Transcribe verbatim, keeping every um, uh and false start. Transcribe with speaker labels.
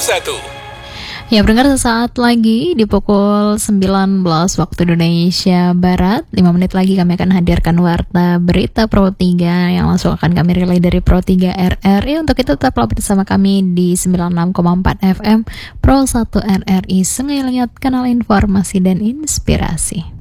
Speaker 1: satu.
Speaker 2: Ya, pendengar, sesaat lagi di pukul sembilan belas waktu Indonesia Barat, lima menit lagi kami akan hadirkan Warta Berita Pro tiga yang langsung akan kami relay dari Pro tiga R R I. Untuk itu tetaplah bersama kami di sembilan puluh enam koma empat F M Pro satu R R I Sungai Liat, kanal informasi dan inspirasi.